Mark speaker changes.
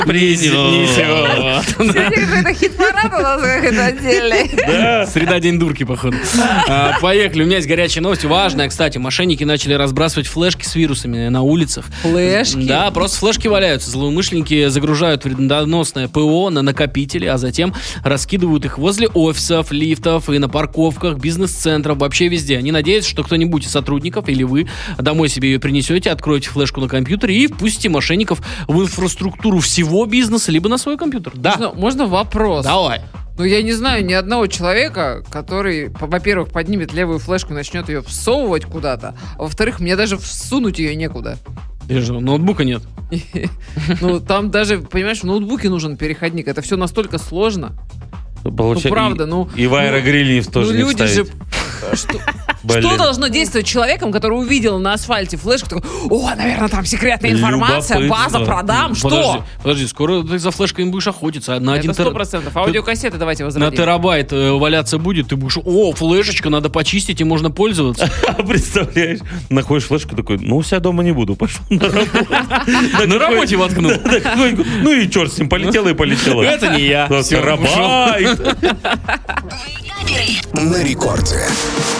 Speaker 1: принесет.
Speaker 2: Сегодня какой-то хит-парад у нас какой-то отдельный.
Speaker 1: Да. Среда, день дурки, походу. Поехали. У меня есть горячая новость. Важная, кстати. Мошенники начали разбрасывать флешки с вирусами на улицах.
Speaker 2: Флешки?
Speaker 1: Да, просто флешки валяются. Злоумышленники загружают вредоносное ПО на накопители, а затем раскидывают их возле офисов, лифтов и на парковках, бизнес-центров, вообще везде. Они надеются, что кто-нибудь из сотрудников или вы домой себе ее принесете, откроете флешку на компьютере и впустите мошенников в инфраструктуру всего бизнеса, либо на свой компьютер. Да.
Speaker 2: Можно вопрос?
Speaker 1: Давай.
Speaker 2: Ну, я не знаю ни одного человека, который, во-первых, поднимет левую флешку и начнет ее всовывать куда-то, а во-вторых, мне даже всунуть ее некуда.
Speaker 1: Ноутбука нет.
Speaker 2: Ну, там даже, понимаешь, в ноутбуке нужен переходник. Это все настолько сложно. Ну, правда,
Speaker 3: И в аэрогриле тоже не
Speaker 2: люди
Speaker 3: вставить.
Speaker 2: Что должно действовать человеком, который увидел на асфальте флешку, такой: о, наверное, там секретная информация, база, продам, что?
Speaker 1: Подожди, скоро ты за флешкой будешь охотиться. На
Speaker 2: Это 100%. Аудиокассеты давайте возродим.
Speaker 1: На терабайт валяться будет, ты будешь: о, флешечка, надо почистить и можно пользоваться.
Speaker 3: Представляешь, находишь флешку, такой: ну, у себя дома не буду, пошел на работу.
Speaker 1: На работе воткнул.
Speaker 3: Ну и черт с ним, полетело и полетело.
Speaker 1: Это не я.
Speaker 3: Терабайт.
Speaker 4: На рекорде.